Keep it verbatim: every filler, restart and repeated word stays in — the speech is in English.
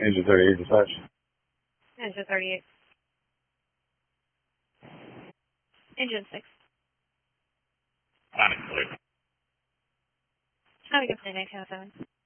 Engine thirty-eight dispatch. Engine thirty-eight. Engine six. Planning clear. How we go for the nineteen oh seven?